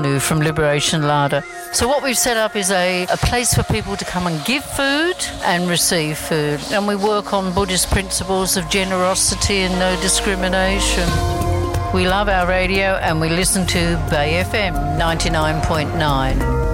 from Liberation Larder. So what we've set up is a place for people to come and give food and receive food. And we work on Buddhist principles of generosity and no discrimination. We love our radio and we listen to Bay FM 99.9.